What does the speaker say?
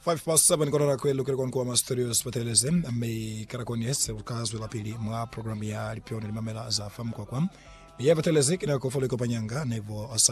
5:07 kona kwelo kile kwa Masterios Pateleze ame karakonyese ukazo la pili mwa program ya lipione limamela za famu kwa Yeva Teleze kina kofole kopanyanga nevo